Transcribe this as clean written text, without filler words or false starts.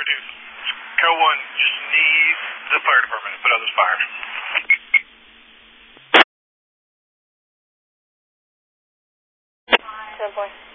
Affirmative. Co 1 just needs the fire department to put out this fire. Good boy.